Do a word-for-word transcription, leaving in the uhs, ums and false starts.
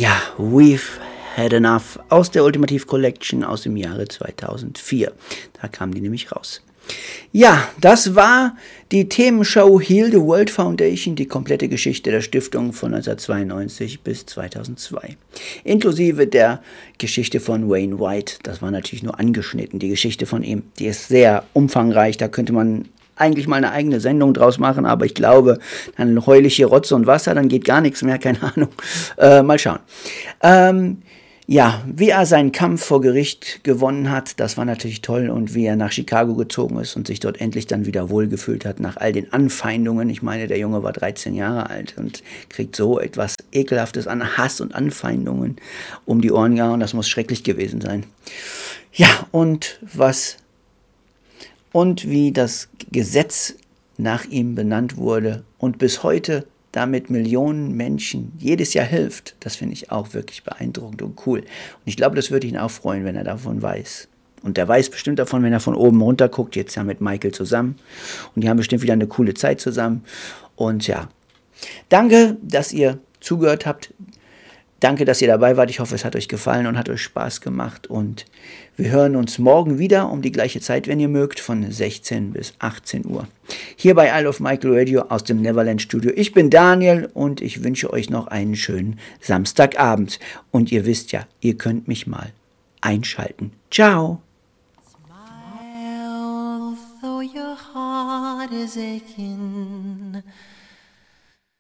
Ja, We've Had Enough aus der Ultimative Collection aus dem Jahre zweitausendvier. Da kam die nämlich raus. Ja, das war die Themenshow Heal the World Foundation, die komplette Geschichte der Stiftung von neunzehnhundertzweiundneunzig bis zweitausendzwei. Inklusive der Geschichte von Wayne White. Das war natürlich nur angeschnitten, die Geschichte von ihm. Die ist sehr umfangreich, da könnte man eigentlich mal eine eigene Sendung draus machen, aber ich glaube, dann heul ich hier Rotze und Wasser, dann geht gar nichts mehr, keine Ahnung. Äh, mal schauen. Ähm, ja, wie er seinen Kampf vor Gericht gewonnen hat, das war natürlich toll, und wie er nach Chicago gezogen ist und sich dort endlich dann wieder wohlgefühlt hat nach all den Anfeindungen. Ich meine, der Junge war dreizehn Jahre alt und kriegt so etwas Ekelhaftes an Hass und Anfeindungen um die Ohren gehauen. Das muss schrecklich gewesen sein. Ja, und was und wie das Gesetz nach ihm benannt wurde und bis heute damit Millionen Menschen jedes Jahr hilft, das finde ich auch wirklich beeindruckend und cool. Und ich glaube, das würde ihn auch freuen, wenn er davon weiß. Und der weiß bestimmt davon, wenn er von oben runter guckt, jetzt ja mit Michael zusammen. Und die haben bestimmt wieder eine coole Zeit zusammen. Und ja, danke, dass ihr zugehört habt. Danke, dass ihr dabei wart. Ich hoffe, es hat euch gefallen und hat euch Spaß gemacht. Und wir hören uns morgen wieder um die gleiche Zeit, wenn ihr mögt, von sechzehn bis achtzehn Uhr. Hier bei I Love Michael Radio aus dem Neverland Studio. Ich bin Daniel und ich wünsche euch noch einen schönen Samstagabend. Und ihr wisst ja, ihr könnt mich mal einschalten. Ciao. Smile, though your heart is aching.